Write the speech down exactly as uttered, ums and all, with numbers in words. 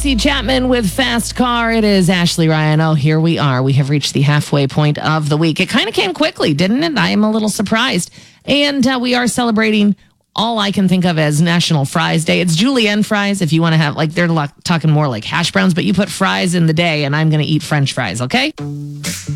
Tracy Chapman with Fast Car. It is Ashley Ryan. Oh, here we are. We have reached the halfway point of the week. It kind of came quickly, didn't it? I am a little surprised. And uh, we are celebrating all I can think of as National Fries Day. It's julienne fries if you want to have, like, they're talking more like hash browns, but you put fries in the day, and I'm going to eat French fries, okay?